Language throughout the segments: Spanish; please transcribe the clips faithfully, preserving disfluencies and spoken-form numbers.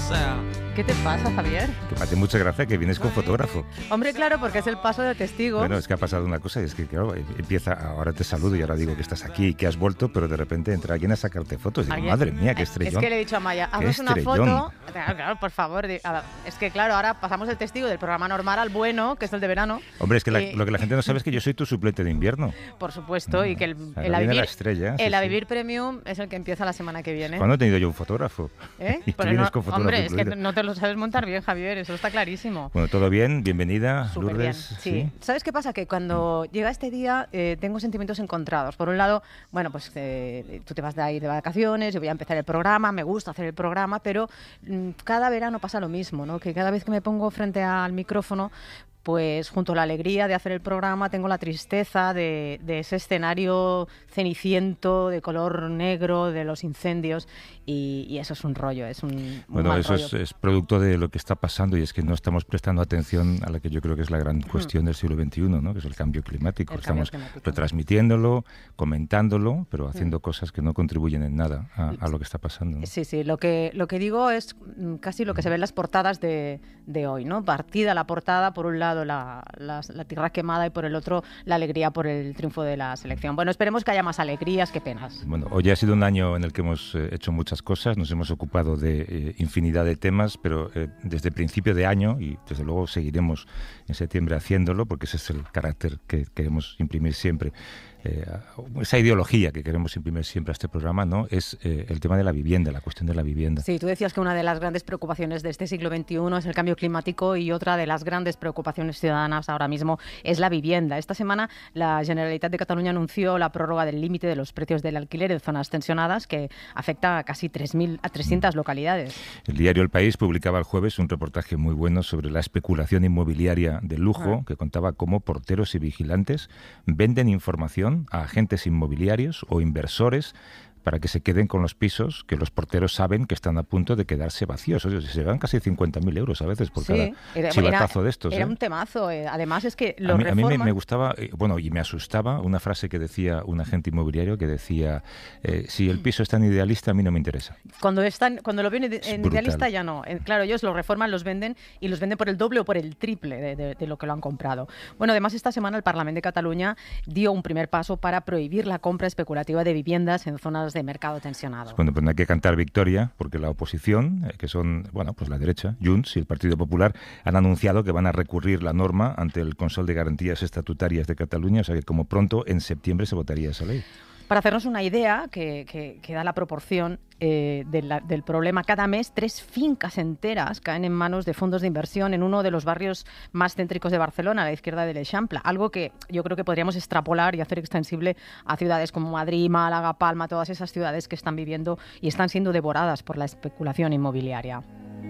sea. ¿Qué te pasa, Javier? Que me hace mucha gracia que vienes con fotógrafo. Hombre, claro, porque es el paso de testigo. Bueno, es que ha pasado una cosa y es que, claro, empieza, ahora te saludo y ahora digo que estás aquí y que has vuelto, pero de repente entra alguien a sacarte fotos. Y digo, ¿Alguien? madre mía, qué estrellón. Es que le he dicho a Maya, haznos una foto. Claro, claro, por favor. Es que, claro, ahora pasamos el testigo del programa normal al bueno, que es el de verano. Hombre, es que la, y... lo que la gente no sabe es que yo soy tu suplente de invierno. Por supuesto, y que el, o sea, el, a vivir, la estrella, el sí, a sí. vivir Premium es el que empieza la semana que viene. ¿Cuándo he tenido yo un fotógrafo? ¿Eh? Y tú Pero vienes no, con fotógrafo hombre, es incluido. que no te lo sabes montar bien, Javier, eso está clarísimo. Bueno, todo bien, bienvenida, Súper Lourdes. bien, sí. ¿Sí? ¿Sabes qué pasa? Que cuando mm. llega este día eh, tengo sentimientos encontrados. Por un lado, bueno, pues eh, tú te vas de ahí de vacaciones, yo voy a empezar el programa, me gusta hacer el programa, pero mm, cada verano pasa lo mismo, ¿no? Que cada vez que me pongo frente al micrófono, pues junto a la alegría de hacer el programa tengo la tristeza de, de ese escenario ceniciento, de color negro, de los incendios, y, y eso es un rollo, es un, un Bueno, mal eso rollo. es, es producto de lo que está pasando y es que no estamos prestando atención a la que yo creo que es la gran cuestión del siglo veintiuno, ¿no? Que es el cambio climático. El estamos cambio climático. retransmitiéndolo, comentándolo, pero haciendo cosas que no contribuyen en nada a, a lo que está pasando, ¿no? Sí, sí, lo que, lo que digo es casi lo que se ve en las portadas de, de hoy, ¿no? Partida la portada, por un lado la, la, la tierra quemada y por el otro la alegría por el triunfo de la selección. Bueno, esperemos que haya más alegrías que penas. Bueno, hoy ha sido un año en el que hemos eh, hecho muchas cosas, nos hemos ocupado de eh, infinidad de temas, pero eh, desde principio de año, y desde luego seguiremos en septiembre haciéndolo, porque ese es el carácter que queremos imprimir siempre, eh, esa ideología que queremos imprimir siempre a este programa, ¿no? Es eh, el tema de la vivienda, la cuestión de la vivienda. Sí, tú decías que una de las grandes preocupaciones de este siglo veintiuno es el cambio climático y otra de las grandes preocupaciones ciudadanas ahora mismo es la vivienda. Esta semana la Generalitat de Cataluña anunció la prórroga del límite de los precios del alquiler en zonas tensionadas que afecta a casi tres mil, a trescientas localidades. El diario El País publicaba el jueves un reportaje muy bueno sobre la especulación inmobiliaria de lujo, ah. que contaba cómo porteros y vigilantes venden información a agentes inmobiliarios o inversores para que se queden con los pisos que los porteros saben que están a punto de quedarse vacíos. O sea, se dan casi cincuenta mil euros a veces por sí, cada era, chivatazo era, de estos. Era ¿eh? un temazo. Eh. Además es que lo a mí, reforman... a mí me, me gustaba, eh, bueno, y me asustaba una frase que decía un agente inmobiliario que decía, eh, si el piso es tan idealista, a mí no me interesa. Cuando están, cuando lo ven en idealista ya no. Eh, claro, ellos lo reforman, los venden y los venden por el doble o por el triple de, de, de lo que lo han comprado. Bueno, además esta semana el Parlamento de Cataluña dio un primer paso para prohibir la compra especulativa de viviendas en zonas de mercado tensionado. Bueno, pues no hay que cantar victoria porque la oposición, eh, que son, bueno, pues la derecha, Junts y el Partido Popular, han anunciado que van a recurrir la norma ante el Consell de Garantías Estatutarias de Cataluña, o sea que como pronto en septiembre se votaría esa ley. Para hacernos una idea, que, que, que da la proporción eh, de la, del problema, cada mes tres fincas enteras caen en manos de fondos de inversión en uno de los barrios más céntricos de Barcelona, a la izquierda del Eixample, algo que yo creo que podríamos extrapolar y hacer extensible a ciudades como Madrid, Málaga, Palma, todas esas ciudades que están viviendo y están siendo devoradas por la especulación inmobiliaria.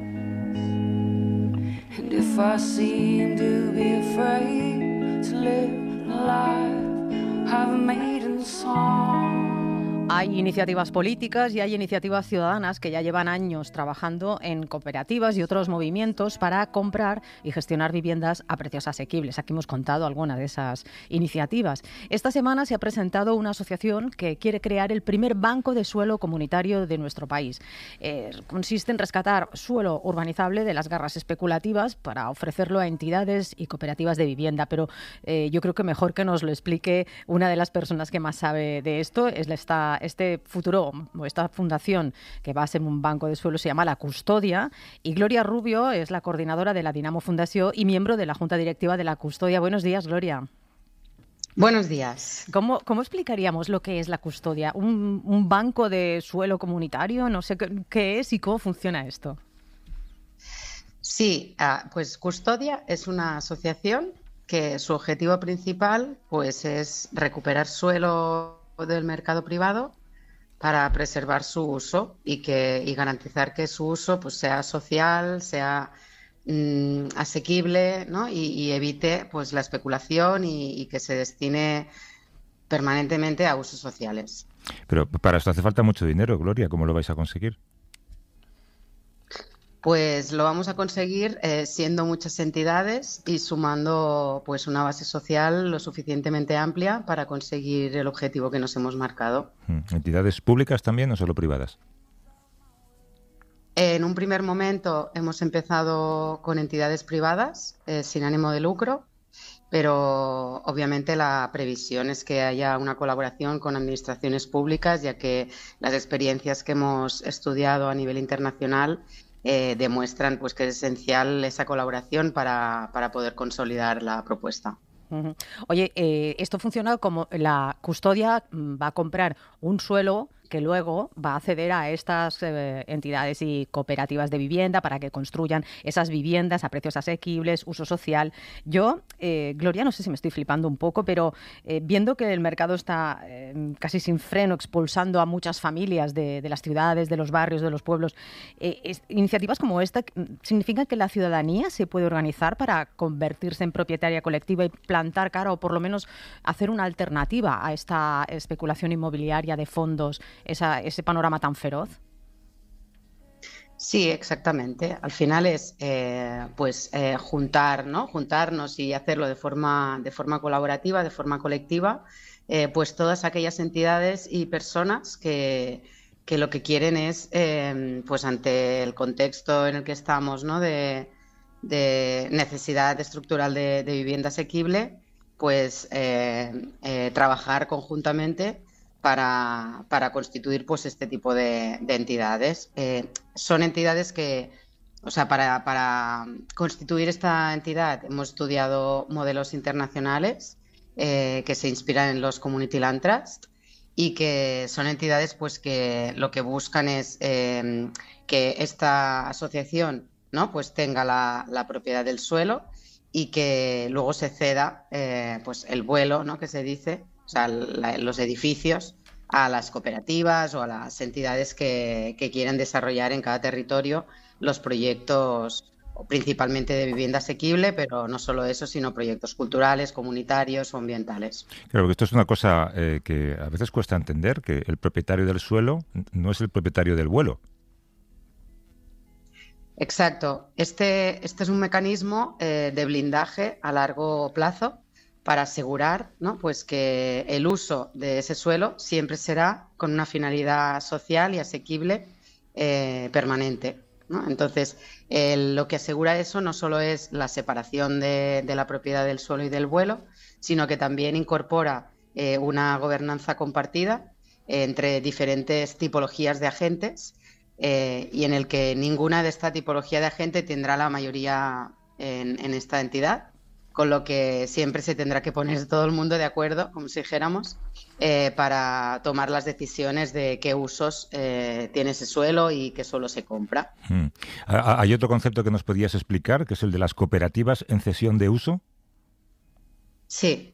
And if I seem to be afraid to live life, have a maiden song. Hay iniciativas políticas y hay iniciativas ciudadanas que ya llevan años trabajando en cooperativas y otros movimientos para comprar y gestionar viviendas a precios asequibles. Aquí hemos contado algunas de esas iniciativas. Esta semana se ha presentado una asociación que quiere crear el primer banco de suelo comunitario de nuestro país. Eh, consiste en rescatar suelo urbanizable de las garras especulativas para ofrecerlo a entidades y cooperativas de vivienda. Pero eh, yo creo que mejor que nos lo explique una de las personas que más sabe de esto es esta este futuro, o esta fundación que va a ser un banco de suelo, se llama La Custodia, y Gloria Rubio es la coordinadora de la Dinamo Fundació y miembro de la Junta Directiva de La Custodia. Buenos días, Gloria. Buenos días. ¿Cómo, cómo explicaríamos lo que es La Custodia? ¿Un, un banco de suelo comunitario? No sé qué, qué es y cómo funciona esto. Sí, uh, pues Custodia es una asociación que su objetivo principal pues, es recuperar suelo del mercado privado para preservar su uso y que y garantizar que su uso pues sea social, sea mmm, asequible, ¿no? y, y evite pues la especulación y, y que se destine permanentemente a usos sociales. Pero para esto hace falta mucho dinero, Gloria. ¿Cómo lo vais a conseguir? Pues lo vamos a conseguir eh, siendo muchas entidades y sumando pues una base social lo suficientemente amplia para conseguir el objetivo que nos hemos marcado. ¿Entidades públicas también o solo privadas? En un primer momento hemos empezado con entidades privadas eh, sin ánimo de lucro, pero obviamente la previsión es que haya una colaboración con administraciones públicas, ya que las experiencias que hemos estudiado a nivel internacional eh, demuestran pues, que es esencial esa colaboración para, para poder consolidar la propuesta. Uh-huh. Oye, eh, esto funciona como la custodia va a comprar un suelo que luego va a ceder a estas eh, entidades y cooperativas de vivienda para que construyan esas viviendas a precios asequibles, uso social. Yo, eh, Gloria, no sé si me estoy flipando un poco, pero eh, viendo que el mercado está eh, casi sin freno, expulsando a muchas familias de, de las ciudades, de los barrios, de los pueblos, eh, es, iniciativas como esta significan que la ciudadanía se puede organizar para convertirse en propietaria colectiva y plantar cara o por lo menos hacer una alternativa a esta especulación inmobiliaria de fondos, Esa, ese panorama tan feroz. Sí, exactamente. Al final es eh, pues eh, juntar, ¿no? Juntarnos y hacerlo de forma, de forma colaborativa, de forma colectiva, eh, pues todas aquellas entidades y personas que, que lo que quieren es, eh, pues ante el contexto en el que estamos, ¿no? De, de necesidad estructural de, de vivienda asequible, pues eh, eh, trabajar conjuntamente Para, para constituir pues este tipo de, de entidades. Eh, son entidades que, o sea, para, para constituir esta entidad hemos estudiado modelos internacionales eh, que se inspiran en los Community Land Trust y que son entidades pues que lo que buscan es eh, que esta asociación, ¿no? pues tenga la, la propiedad del suelo y que luego se ceda eh, pues el vuelo, ¿no? que se dice, o sea, la, los edificios a las cooperativas o a las entidades que, que quieran desarrollar en cada territorio los proyectos principalmente de vivienda asequible, pero no solo eso, sino proyectos culturales, comunitarios o ambientales. Claro, que esto es una cosa eh, que a veces cuesta entender, que el propietario del suelo no es el propietario del vuelo. Exacto. Este, este es un mecanismo eh, de blindaje a largo plazo para asegurar, ¿no? pues que el uso de ese suelo siempre será con una finalidad social y asequible eh, permanente, ¿no? Entonces, eh, lo que asegura eso no solo es la separación de, de la propiedad del suelo y del vuelo, sino que también incorpora eh, una gobernanza compartida eh, entre diferentes tipologías de agentes eh, y en el que ninguna de esta tipología de agente tendrá la mayoría en, en esta entidad, con lo que siempre se tendrá que poner todo el mundo de acuerdo, como si dijéramos, eh, para tomar las decisiones de qué usos eh, tiene ese suelo y qué suelo se compra. Hmm. ¿Hay otro concepto que nos podías explicar, que es el de las cooperativas en cesión de uso? Sí.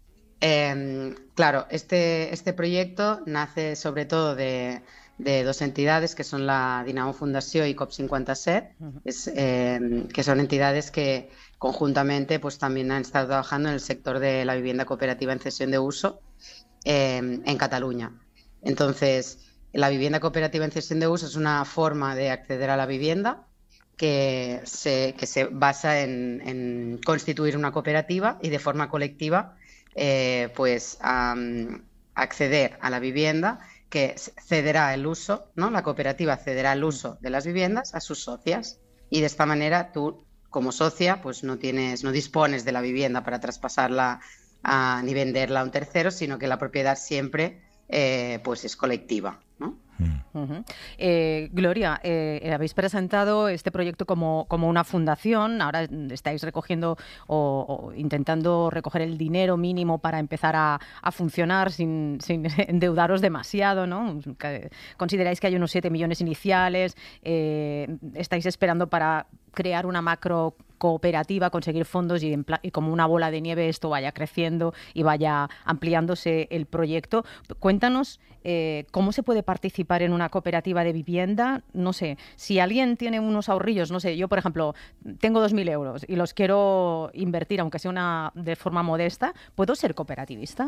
Eh, claro, este, este proyecto nace sobre todo de, de dos entidades que son la Dinamo Fundació y COP cincuenta set, uh-huh. es, eh, que son entidades que conjuntamente pues también han estado trabajando en el sector de la vivienda cooperativa en cesión de uso eh, en Cataluña. Entonces, la vivienda cooperativa en cesión de uso es una forma de acceder a la vivienda que se, que se basa en, en constituir una cooperativa y de forma colectiva eh, pues um, acceder a la vivienda que cederá el uso, ¿no? La cooperativa cederá el uso de las viviendas a sus socias y de esta manera tú como socia pues no tienes, no dispones de la vivienda para traspasarla a, ni venderla a un tercero, sino que la propiedad siempre eh, pues es colectiva, ¿no? Uh-huh. Eh, Gloria, eh, habéis presentado este proyecto como, como una fundación, ahora estáis recogiendo o, o intentando recoger el dinero mínimo para empezar a, a funcionar sin, sin endeudaros demasiado, ¿no? Consideráis que hay unos siete millones iniciales, eh, estáis esperando para crear una macro cooperativa, conseguir fondos y, en pla- y como una bola de nieve esto vaya creciendo y vaya ampliándose el proyecto. Cuéntanos eh, cómo se puede participar en una cooperativa de vivienda. No sé, si alguien tiene unos ahorrillos, no sé, yo por ejemplo tengo dos mil euros y los quiero invertir, aunque sea una de forma modesta, ¿puedo ser cooperativista?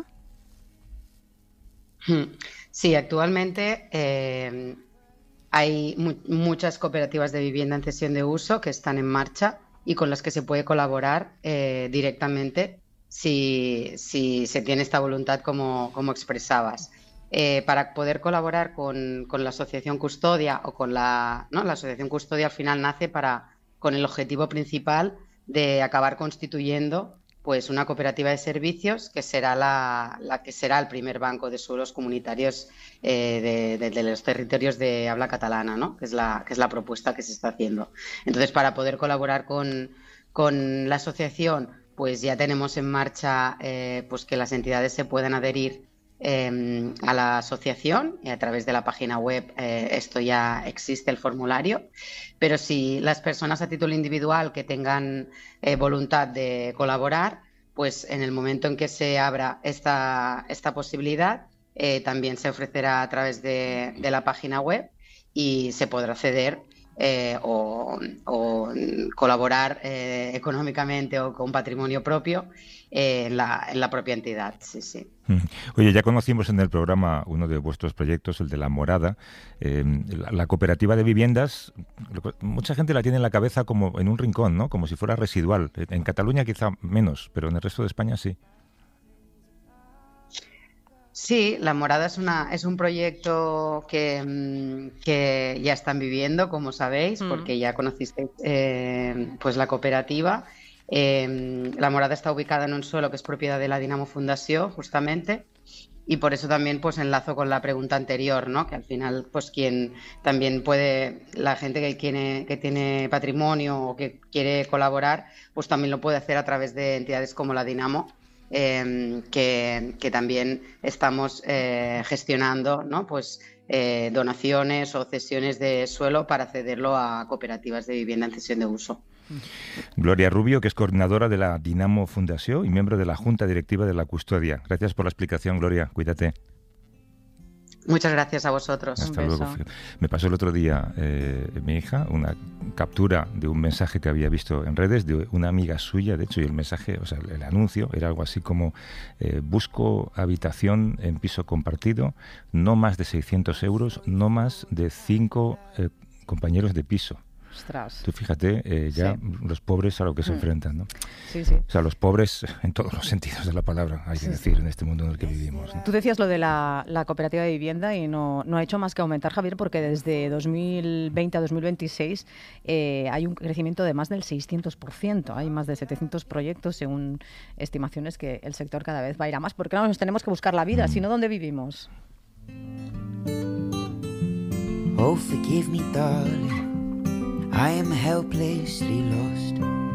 Sí, actualmente eh, hay mu- muchas cooperativas de vivienda en cesión de uso que están en marcha y con las que se puede colaborar eh, directamente si, si se tiene esta voluntad como, como expresabas. Eh, para poder colaborar con, con la Asociación Custodia o con la... ¿no? La Asociación Custodia al final nace para, con el objetivo principal de acabar constituyendo pues una cooperativa de servicios que será la, la que será el primer banco de suelos comunitarios eh, de, de, de los territorios de habla catalana, ¿no? Que es la, que es la propuesta que se está haciendo. Entonces, para poder colaborar con, con la asociación, pues ya tenemos en marcha eh, pues que las entidades se puedan adherir eh, a la asociación y a través de la página web eh, esto ya existe el formulario, pero si las personas a título individual que tengan eh, voluntad de colaborar, pues en el momento en que se abra esta, esta posibilidad eh, también se ofrecerá a través de, de la página web y se podrá acceder Eh, o, o colaborar eh, económicamente o con patrimonio propio eh, en, la, en la propia entidad. Sí, sí. Oye, ya conocimos en el programa uno de vuestros proyectos, el de La Morada, eh, la, la cooperativa de viviendas. Mucha gente la tiene en la cabeza como en un rincón, ¿no? Como si fuera residual. En Cataluña quizá menos, pero en el resto de España sí. Sí, La Morada es, una, es un proyecto que, que ya están viviendo, como sabéis, mm. porque ya conocisteis eh, pues la cooperativa. Eh, La Morada está ubicada en un suelo que es propiedad de la Dinamo Fundació, justamente, y por eso también pues enlazo con la pregunta anterior, ¿no? Que al final pues quien también puede, la gente que tiene, que tiene patrimonio o que quiere colaborar, pues también lo puede hacer a través de entidades como la Dinamo. Eh, que, que también estamos eh, gestionando, ¿no? Pues eh, donaciones o cesiones de suelo para cederlo a cooperativas de vivienda en cesión de uso. Gloria Rubio, que es coordinadora de la Dinamo Fundació y miembro de la Junta Directiva de la Custodia. Gracias por la explicación, Gloria. Cuídate. Muchas gracias a vosotros. Hasta luego. Me pasó el otro día eh, mi hija una captura de un mensaje que había visto en redes de una amiga suya, de hecho, y el mensaje, o sea, el anuncio era algo así como eh, busco habitación en piso compartido, no más de seiscientos euros, no más de cinco eh, compañeros de piso. Ostras. Tú fíjate eh, ya sí. Los pobres a lo que se mm. enfrentan, ¿no? Sí, sí. O sea, los pobres en todos los sentidos de la palabra, hay que sí, decir, sí. en este mundo en el que vivimos, ¿no? Tú decías lo de la, la cooperativa de vivienda y no, no ha hecho más que aumentar, Javier, porque desde dos mil veinte a dos mil veintiséis eh, hay un crecimiento de más del seiscientos por ciento. Hay más de setecientos proyectos, según estimaciones, que el sector cada vez va a ir a más. Porque no nos tenemos que buscar la vida, mm. sino dónde vivimos. Oh, forgive me, darling. I am helplessly lost.